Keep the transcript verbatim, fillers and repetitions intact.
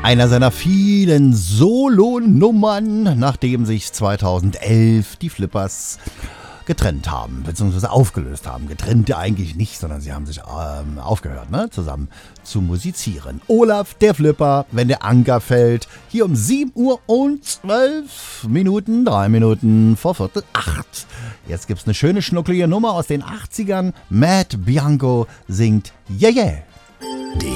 Einer seiner vielen Solo-Nummern, nachdem sich zweitausendelf die Flippers getrennt haben, beziehungsweise aufgelöst haben. Getrennt ja eigentlich nicht, sondern sie haben sich ähm, aufgehört, ne? Zusammen zu musizieren. Olaf, der Flipper, wenn der Anker fällt, hier um sieben Uhr und zwölf Minuten, drei Minuten vor Viertel acht. Jetzt gibt's eine schöne schnucklige Nummer aus den achtzigern. Matt Bianco singt Yeah Yeah.